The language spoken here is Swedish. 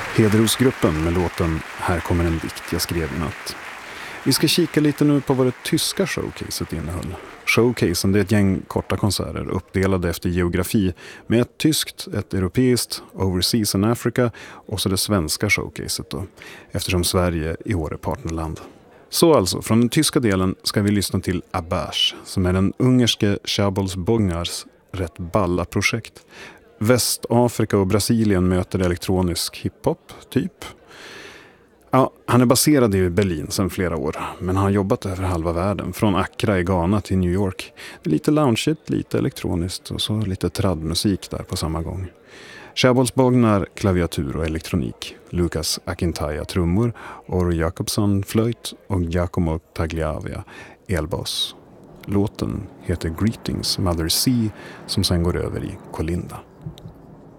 Hederosgruppen med låten Här kommer en dikt jag skrev i natt. Vi ska kika lite nu på vad det tyska showcaset innehöll. Showcasen, det är ett gäng korta konserter uppdelade efter geografi med ett tyskt, ett europeiskt, Overseas and Africa och så det svenska showcaset då, eftersom Sverige i år är partnerland. Så alltså, från den tyska delen ska vi lyssna till Abash, som är den ungerske Szabolcs Bognars rätt balla projekt. Västafrika och Brasilien möter elektronisk hiphop, typ. Ja, han är baserad i Berlin sedan flera år, men han har jobbat över halva världen, från Accra i Ghana till New York. Lite loungeigt, lite elektroniskt och så lite tradmusik där på samma gång. Szabolcs Bognar, klaviatur och elektronik. Lucas Akintaya, trummor. Ori Jakobsson, flöjt och Giacomo Tagliavia, elbas. Låten heter Greetings Mother Sea, som sen går över i Kolinda.